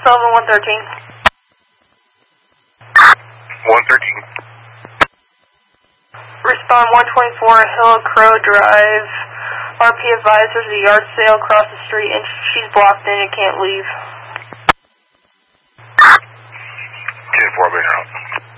Sullivan 113. 113. Respond 124 Hill Crow Drive. RP advised there's a yard sale across the street and she's blocked in and can't leave. 10-4, been out.